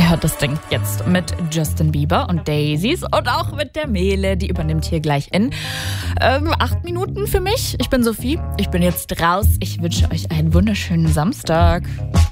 Ihr hört das Ding jetzt mit Justin Bieber und Daisies und auch mit der Mele, die übernimmt hier gleich in 8 Minuten für mich. Ich bin Sophie, ich bin jetzt raus. Ich wünsche euch einen wunderschönen Samstag.